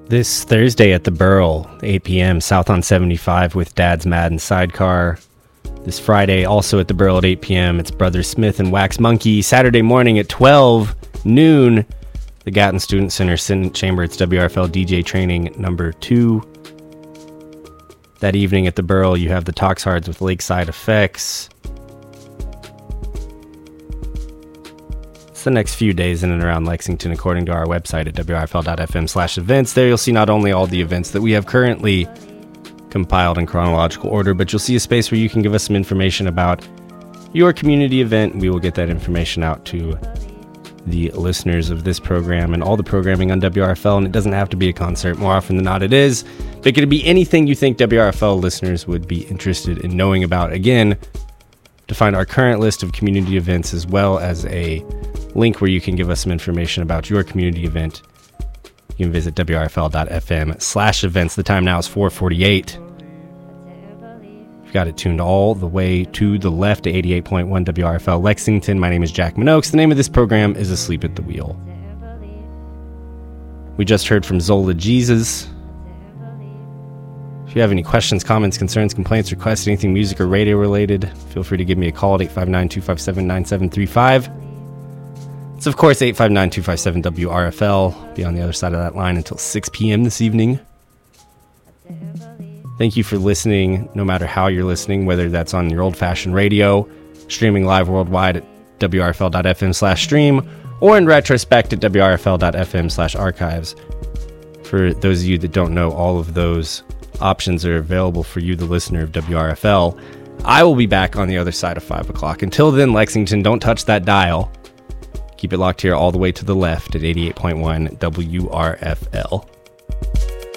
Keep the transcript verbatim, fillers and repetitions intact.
This Thursday at the Burl, eight p.m., South on seventy-five with Dad's Madden Sidecar. This Friday, also at the Burl at eight p.m., it's Brother Smith and Wax Monkey. Saturday morning at twelve noon, the Gatton Student Center Synod Chamber. It's W R F L D J training number two. That evening at the Burl, you have the Toxhards with Lakeside Effects. It's the next few days in and around Lexington, according to our website at W R F L dot F M slash events. There you'll see not only all the events that we have currently compiled in chronological order, but you'll see a space where you can give us some information about your community event. We will get that information out to the listeners of this program and all the programming on W R F L, and it doesn't have to be a concert. More often than not, it is. But it could be anything you think W R F L listeners would be interested in knowing about. Again, to find our current list of community events as well as a link where you can give us some information about your community event, you can visit W R F L dot F M slash events. The time now is four forty-eight. You've got it tuned all the way to the left to eighty-eight point one W R F L Lexington. My name is Jack Minogues. The name of this program is Asleep at the Wheel. We just heard from Zola Jesus. If you have any questions, comments, concerns, complaints, requests, anything music or radio related, feel free to give me a call at eight five nine, two five seven, nine seven three five. It's, of course, eight five nine, two five seven, W R F L. Be on the other side of that line until six p.m. this evening. Thank you for listening, no matter how you're listening, whether that's on your old-fashioned radio, streaming live worldwide at W R F L dot F M slash stream, or in retrospect at W R F L dot F M slash archives. For those of you that don't know, all of those options are available for you, the listener of W R F L. I will be back on the other side of five o'clock. Until then, Lexington, don't touch that dial. Keep it locked here all the way to the left at eighty-eight point one W R F L.